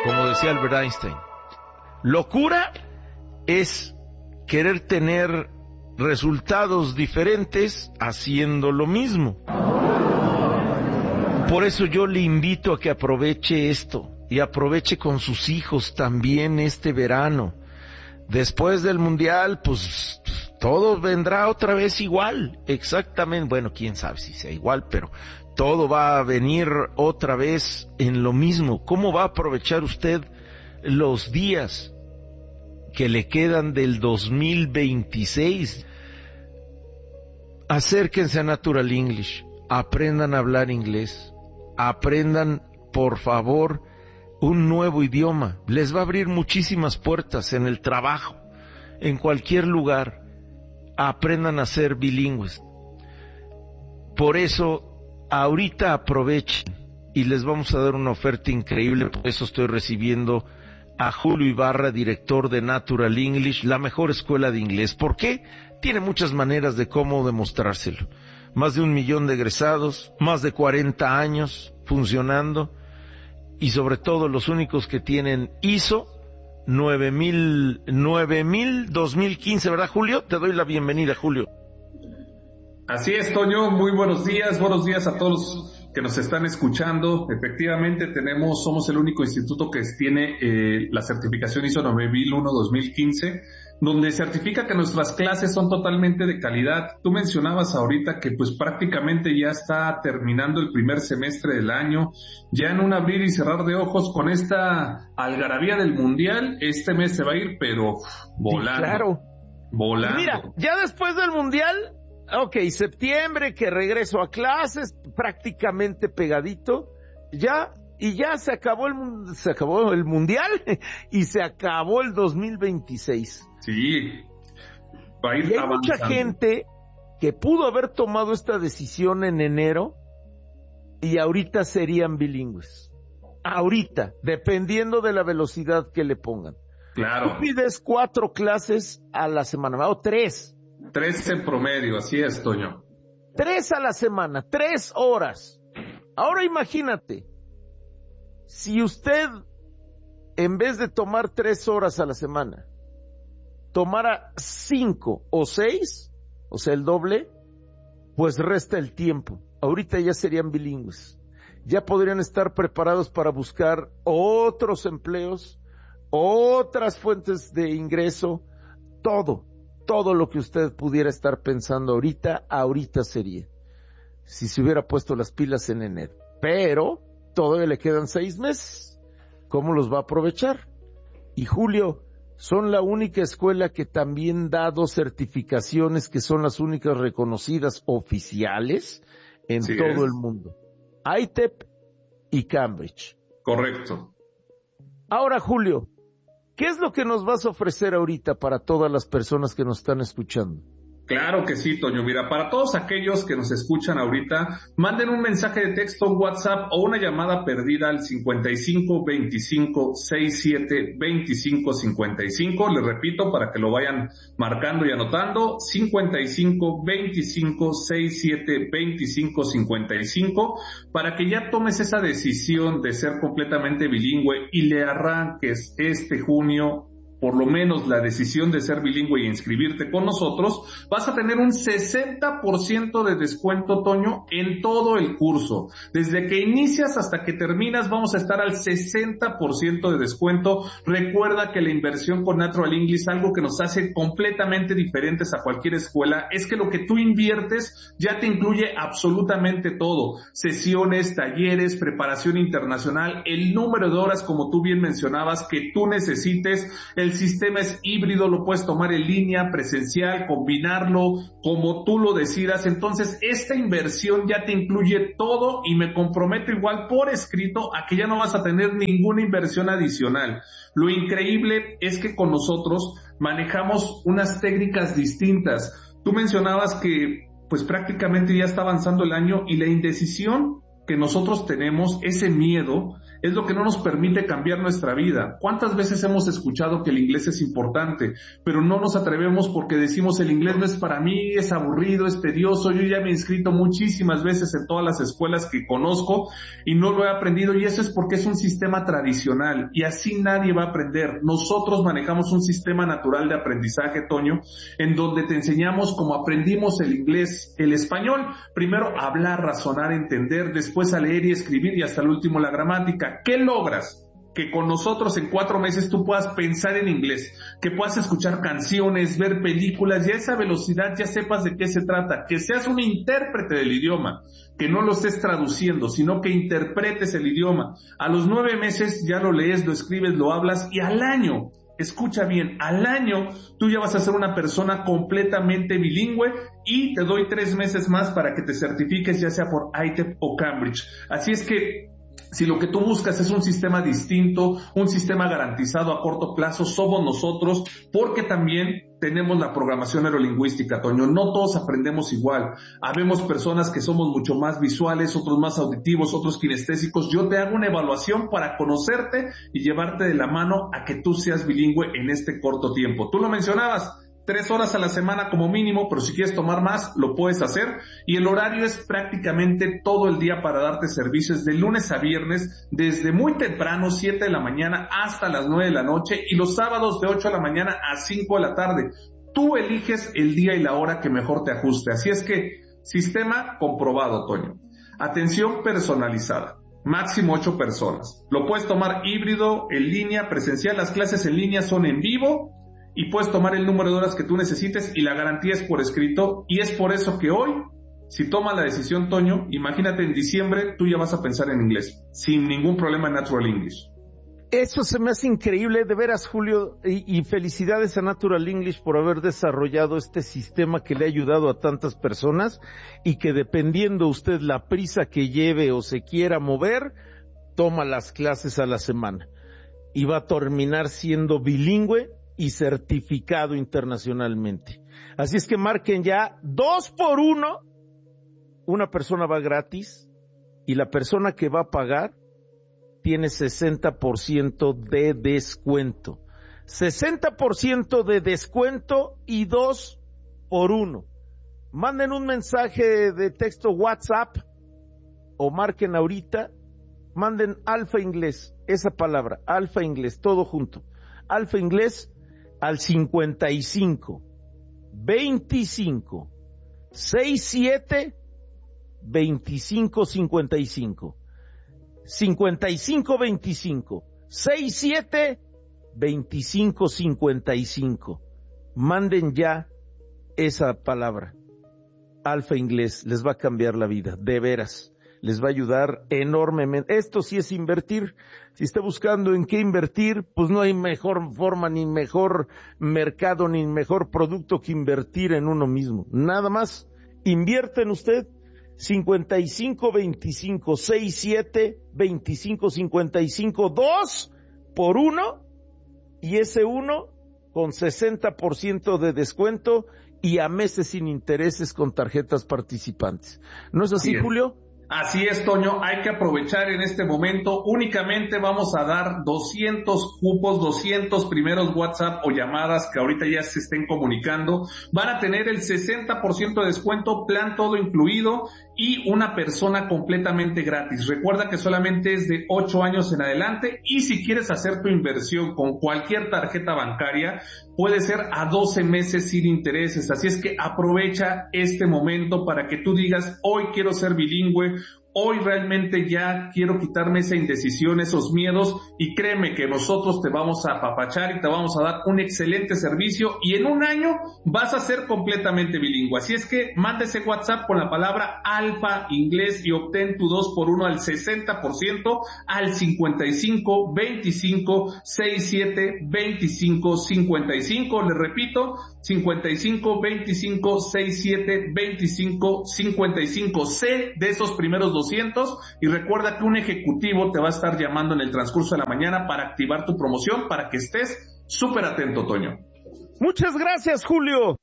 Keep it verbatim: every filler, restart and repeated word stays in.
Como decía Albert Einstein, locura es querer tener resultados diferentes haciendo lo mismo. Por eso yo le invito a que aproveche esto y aproveche con sus hijos también este verano. Después del Mundial, pues todo vendrá otra vez igual, exactamente. Bueno, quién sabe si sea igual, pero todo va a venir otra vez en lo mismo. ¿Cómo va a aprovechar usted los días que le quedan del dos mil veintiséis? Acérquense a Natural English, aprendan a hablar inglés, aprendan, por favor, un nuevo idioma. Les va a abrir muchísimas puertas en el trabajo, en cualquier lugar. Aprendan a ser bilingües. Por eso, ahorita aprovechen y les vamos a dar una oferta increíble. Por eso estoy recibiendo a Julio Ibarra, director de Natural English, la mejor escuela de inglés. ¿Por qué? Tiene muchas maneras de cómo demostrárselo. Más de un millón de egresados, más de cuarenta años funcionando, y sobre todo los únicos que tienen I S O nueve mil, nueve mil dos mil quince, ¿verdad, Julio? Te doy la bienvenida, Julio. Así es, Toño, muy buenos días, buenos días a todos que nos están escuchando. Efectivamente tenemos, somos el único instituto que tiene eh, la certificación I S O nueve mil uno dos mil quince, donde certifica que nuestras clases son totalmente de calidad. Tú mencionabas ahorita que pues prácticamente ya está terminando el primer semestre del año, ya en un abrir y cerrar de ojos con esta algarabía del Mundial. Este mes se va a ir, pero volando. Sí, claro. Volando. Mira, ya después del Mundial, ok, septiembre, que regreso a clases, prácticamente pegadito, ya, y ya se acabó el, se acabó el Mundial, y se acabó el dos mil veintiséis. Sí, va a ir y hay avanzando. Mucha gente que pudo haber tomado esta decisión en enero, y ahorita serían bilingües. Ahorita, dependiendo de la velocidad que le pongan. Claro. Tú pides cuatro clases a la semana, o tres. Tres en promedio, así es, Toño. Tres a la semana, tres horas. Ahora imagínate, si usted, en vez de tomar tres horas a la semana, tomara cinco o seis, o sea, el doble, pues resta el tiempo. Ahorita ya serían bilingües. Ya podrían estar preparados para buscar otros empleos, otras fuentes de ingreso, todo. Todo lo que usted pudiera estar pensando ahorita, ahorita sería, si se hubiera puesto las pilas en enero. Pero todavía le quedan seis meses. ¿Cómo los va a aprovechar? Y Julio, son la única escuela que también da dos certificaciones que son las únicas reconocidas oficiales en sí todo es. el mundo. I T E P y Cambridge. Correcto. Ahora, Julio, ¿qué es lo que nos vas a ofrecer ahorita para todas las personas que nos están escuchando? Claro que sí, Toño. Mira, para todos aquellos que nos escuchan ahorita, manden un mensaje de texto, un WhatsApp o una llamada perdida al cincuenta y cinco veinticinco sesenta y siete veinticinco cincuenta y cinco. Les repito para que lo vayan marcando y anotando, cincuenta y cinco veinticinco sesenta y siete veinticinco cincuenta y cinco, para que ya tomes esa decisión de ser completamente bilingüe y le arranques este junio por lo menos la decisión de ser bilingüe y inscribirte con nosotros. Vas a tener un sesenta por ciento de descuento, Toño, en todo el curso. Desde que inicias hasta que terminas vamos a estar al sesenta por ciento de descuento. Recuerda que la inversión con Natural English, algo que nos hace completamente diferentes a cualquier escuela, es que lo que tú inviertes ya te incluye absolutamente todo. Sesiones, talleres, preparación internacional, el número de horas, como tú bien mencionabas, que tú necesites. El sistema es híbrido, lo puedes tomar en línea, presencial, combinarlo, como tú lo decidas. Entonces, esta inversión ya te incluye todo y me comprometo igual por escrito a que ya no vas a tener ninguna inversión adicional. Lo increíble es que con nosotros manejamos unas técnicas distintas. Tú mencionabas que pues prácticamente ya está avanzando el año y la indecisión que nosotros tenemos, ese miedo, es lo que no nos permite cambiar nuestra vida. ¿Cuántas veces hemos escuchado que el inglés es importante, pero no nos atrevemos porque decimos el inglés no es para mí, es aburrido, es tedioso? Yo ya me he inscrito muchísimas veces en todas las escuelas que conozco y no lo he aprendido, y eso es porque es un sistema tradicional y así nadie va a aprender. Nosotros manejamos un sistema natural de aprendizaje, Toño, en donde te enseñamos como aprendimos el inglés, el español, primero a hablar, razonar, entender, después a leer y escribir y hasta el último la gramática. ¿Qué logras? Que con nosotros en cuatro meses tú puedas pensar en inglés, que puedas escuchar canciones, ver películas, y a esa velocidad ya sepas de qué se trata, que seas un intérprete del idioma, que no lo estés traduciendo, sino que interpretes el idioma. A los nueve meses ya lo lees, lo escribes, lo hablas, y al año, escucha bien, al año tú ya vas a ser una persona completamente bilingüe, y te doy tres meses más para que te certifiques, ya sea por I T E P o Cambridge. Así es que si lo que tú buscas es un sistema distinto, un sistema garantizado a corto plazo, somos nosotros, porque también tenemos la programación neurolingüística, Toño. No todos aprendemos igual. Habemos personas que somos mucho más visuales, otros más auditivos, otros kinestésicos. Yo te hago una evaluación para conocerte y llevarte de la mano a que tú seas bilingüe en este corto tiempo. Tú lo mencionabas. Tres horas a la semana como mínimo, pero si quieres tomar más, lo puedes hacer. Y el horario es prácticamente todo el día para darte servicios de lunes a viernes, desde muy temprano, siete de la mañana, hasta las nueve de la noche, y los sábados de ocho de la mañana a cinco de la tarde. Tú eliges el día y la hora que mejor te ajuste. Así es que, sistema comprobado, Toño. Atención personalizada. Máximo ocho personas. Lo puedes tomar híbrido, en línea, presencial. Las clases en línea son en vivo, y puedes tomar el número de horas que tú necesites y la garantía es por escrito, y es por eso que hoy, si tomas la decisión, Toño, imagínate en diciembre, tú ya vas a pensar en inglés, sin ningún problema en Natural English. Eso se me hace increíble, de veras, Julio, y, y felicidades a Natural English por haber desarrollado este sistema que le ha ayudado a tantas personas, y que dependiendo usted la prisa que lleve o se quiera mover, toma las clases a la semana, y va a terminar siendo bilingüe y certificado internacionalmente. Así es que marquen ya, dos por uno, una persona va gratis y la persona que va a pagar tiene sesenta por ciento de descuento. sesenta por ciento de descuento y dos por uno. Manden un mensaje de texto WhatsApp o marquen ahorita, manden Alfa Inglés, esa palabra, Alfa Inglés, todo junto. Alfa Inglés al cincuenta y cinco, veinticinco, sesenta y siete, veinticinco, cincuenta y cinco. cincuenta y cinco, veinticinco, sesenta y siete, veinticinco, cincuenta y cinco. Manden ya esa palabra. Alfa Inglés les va a cambiar la vida, de veras. Les va a ayudar enormemente. Esto sí es invertir. Si está buscando en qué invertir, pues no hay mejor forma, ni mejor mercado, ni mejor producto que invertir en uno mismo. Nada más, invierte en usted. cincuenta y cinco, veinticinco, sesenta y siete, veinticinco, cincuenta y cinco, dos por uno, y ese uno con sesenta por ciento de descuento y a meses sin intereses con tarjetas participantes. ¿No es así, Bien. Julio? Así es, Toño, hay que aprovechar en este momento. Únicamente vamos a dar doscientos cupos, doscientos primeros WhatsApp o llamadas que ahorita ya se estén comunicando. Van a tener el sesenta por ciento de descuento, plan todo incluido, y una persona completamente gratis. Recuerda que solamente es de ocho años en adelante, y si quieres hacer tu inversión con cualquier tarjeta bancaria, puede ser a doce meses sin intereses. Así es que aprovecha este momento para que tú digas, hoy quiero ser bilingüe, hoy realmente ya quiero quitarme esa indecisión, esos miedos, y créeme que nosotros te vamos a apapachar y te vamos a dar un excelente servicio, y en un año vas a ser completamente bilingüe. Así es que manda ese WhatsApp con la palabra Alfa Inglés y obtén tu dos por uno al sesenta por ciento al cincuenta y cinco, veinticinco, sesenta y siete, veinticinco, cincuenta y cinco. Les repito, cincuenta y cinco, veinticinco, sesenta y siete, veinticinco, cincuenta y cinco. C de esos primeros doscientos, y recuerda que un ejecutivo te va a estar llamando en el transcurso de la mañana para activar tu promoción, para que estés súper atento, Toño. Muchas gracias, Julio.